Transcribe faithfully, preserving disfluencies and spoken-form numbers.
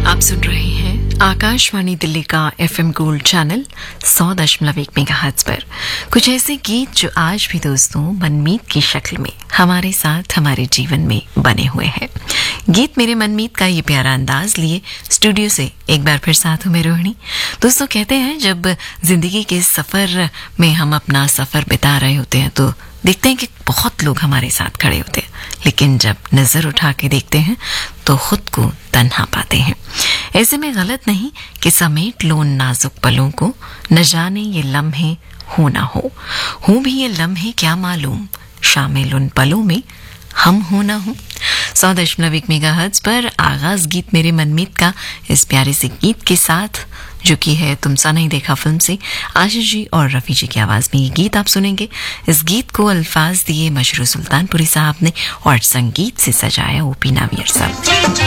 आप सुन रहे हैं आकाशवाणी दिल्ली का एफएम गोल्ड चैनल सौ दशमलव एक मेगाहर्ट्ज पर। कुछ ऐसे गीत जो आज भी दोस्तों मनमीत की शक्ल में हमारे साथ हमारे जीवन में बने हुए हैं। गीत मेरे मनमीत का ये प्यारा अंदाज लिए स्टूडियो से एक बार फिर साथ हूं मैं रोहिणी। दोस्तों कहते हैं जब जिंदगी के सफर में हम अपना सफर बिता रहे होते हैं तो देखते हैं कि बहुत लोग हमारे साथ खड़े होते हैं, लेकिन जब नजर उठा के देखते हैं तो खुद को तन्हा पाते हैं। ऐसे में गलत नहीं कि समेट लो उन नाजुक पलों को, न जाने ये लम्हे हो ना हो, हूं भी ये लम्हे क्या मालूम, शामिल उन पलों में हम हो ना हो। सौ दशमलव एक मेगाहर्ट्ज पर आगाज गीत मेरे मनमीत का इस प्यारे से गीत के साथ, जो कि है तुम सा नहीं देखा फिल्म से आशीष जी और रफी जी की आवाज में ये गीत आप सुनेंगे। इस गीत को अल्फाज दिए मशरू सुल्तानपुरी साहब ने और संगीत से सजाया ओपी नावियर साहब।